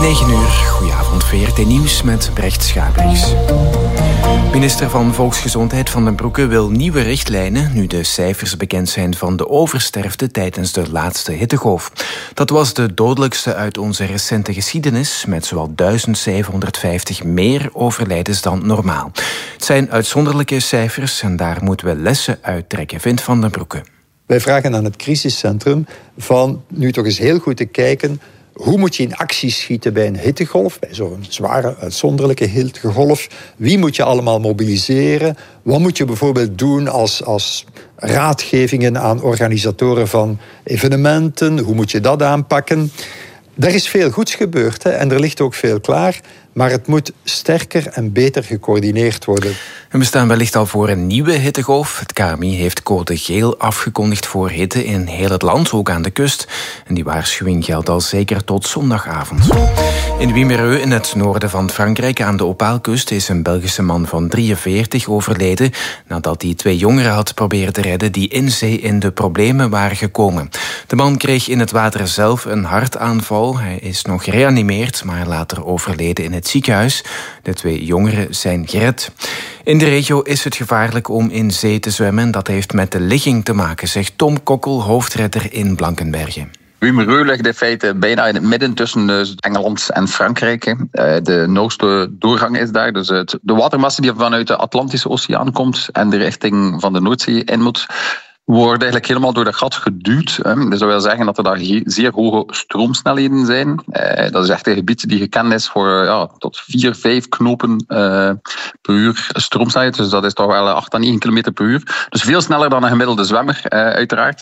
9 uur, goedenavond, VRT Nieuws met Brecht Schabriks. Minister van Volksgezondheid Van den Broeke wil nieuwe richtlijnen nu de cijfers bekend zijn van de oversterfte tijdens de laatste hittegolf. Dat was de dodelijkste uit onze recente geschiedenis, met zowel 1750 meer overlijdens dan normaal. Het zijn uitzonderlijke cijfers en daar moeten we lessen uit trekken, vindt Van den Broeke. Wij vragen aan het crisiscentrum van nu toch eens heel goed te kijken: hoe moet je in actie schieten bij een hittegolf, bij zo'n zware, uitzonderlijke hittegolf? Wie moet je allemaal mobiliseren? Wat moet je bijvoorbeeld doen als raadgevingen aan organisatoren van evenementen? Hoe moet je dat aanpakken? Er is veel goeds gebeurd, hè, en er ligt ook veel klaar. Maar het moet sterker en beter gecoördineerd worden. En we staan wellicht al voor een nieuwe hittegolf. Het KMI heeft code geel afgekondigd voor hitte in heel het land, ook aan de kust. En die waarschuwing geldt al zeker tot zondagavond. In Wimereux, in het noorden van Frankrijk, aan de Opaalkust, is een Belgische man van 43 overleden nadat hij 2 jongeren had proberen te redden die in zee in de problemen waren gekomen. De man kreeg in het water zelf een hartaanval. Hij is nog gereanimeerd, maar later overleden in het ziekenhuis. De 2 jongeren zijn gered. In de regio is het gevaarlijk om in zee te zwemmen. Dat heeft met de ligging te maken, zegt Tom Kokkel, hoofdredder in Blankenberge. Wimereux ligt in feite bijna in het midden tussen Engeland en Frankrijk. De noordste doorgang is daar. Dus de watermassa die vanuit de Atlantische Oceaan komt en de richting van de Noordzee in moet, wordt eigenlijk helemaal door dat gat geduwd. Dus dat wil zeggen dat er daar zeer hoge stroomsnelheden zijn. Dat is echt een gebied die gekend is voor tot 4-5 knopen per uur stroomsnelheid. Dus dat is toch wel 8 à 9 km per uur. Dus veel sneller dan een gemiddelde zwemmer, uiteraard.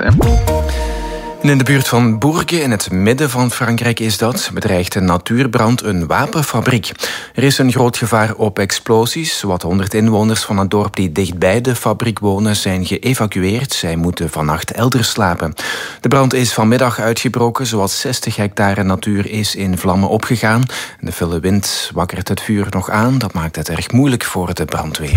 En in de buurt van Bourges, in het midden van Frankrijk, is dat, bedreigt een natuurbrand een wapenfabriek. Er is een groot gevaar op explosies. Zowat 100 inwoners van het dorp die dichtbij de fabriek wonen zijn geëvacueerd. Zij moeten vannacht elders slapen. De brand is vanmiddag uitgebroken. Zowat 60 hectare natuur is in vlammen opgegaan. De felle wind wakkert het vuur nog aan. Dat maakt het erg moeilijk voor de brandweer.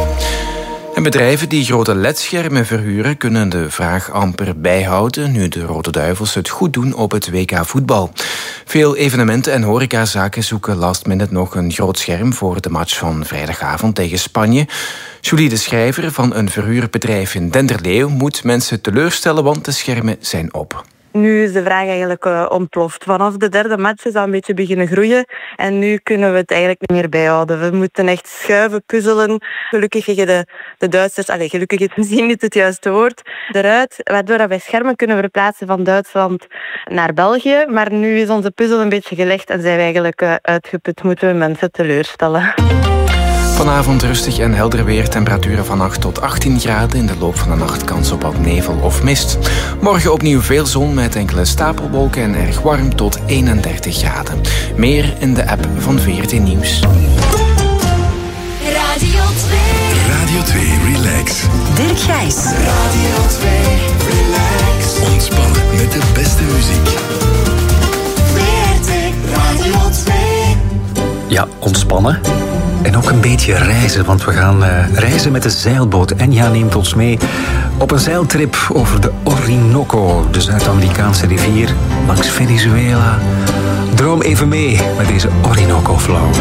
En bedrijven die grote ledschermen verhuren kunnen de vraag amper bijhouden nu de Rode Duivels het goed doen op het WK voetbal. Veel evenementen en horecazaken zoeken last minute nog een groot scherm voor de match van vrijdagavond tegen Spanje. Julie de Schrijver van een verhuurbedrijf in Denderleeuw moet mensen teleurstellen, want de schermen zijn op. Nu is de vraag eigenlijk ontploft. Vanaf de 3e match is dat een beetje beginnen groeien. En nu kunnen we het eigenlijk niet meer bijhouden. We moeten echt schuiven, puzzelen. Gelukkig liggen de Duitsers, gelukkig is misschien niet het juiste woord, eruit. Waardoor wij schermen kunnen verplaatsen van Duitsland naar België. Maar nu is onze puzzel een beetje gelegd en zijn we eigenlijk uitgeput. Moeten we mensen teleurstellen. Vanavond rustig en helder weer, temperaturen van 8 tot 18 graden. In de loop van de nacht kans op wat nevel of mist. Morgen opnieuw veel zon met enkele stapelwolken en erg warm tot 31 graden. Meer in de app van VRT Nieuws. Radio 2 Relax. Dirk Gijs. Radio 2 Relax. Ontspannen met de beste muziek. VRT Radio 2. Ja, ontspannen. En ook een beetje reizen, want we gaan reizen met de zeilboot. Enja neemt ons mee op een zeiltrip over de Orinoco, de Zuid-Amerikaanse rivier, langs Venezuela. Droom even mee met deze Orinoco Flow.